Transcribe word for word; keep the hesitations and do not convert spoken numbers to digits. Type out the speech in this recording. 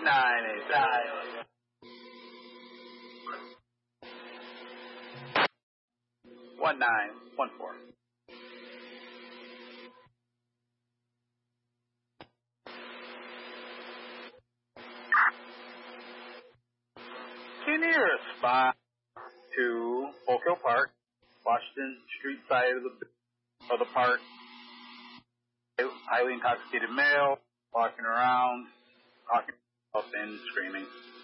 nine eight nine. One nine one four. Can you respond to Oak Hill Park, Washington Street side of the of the park? Highly intoxicated male walking around, talking and screaming.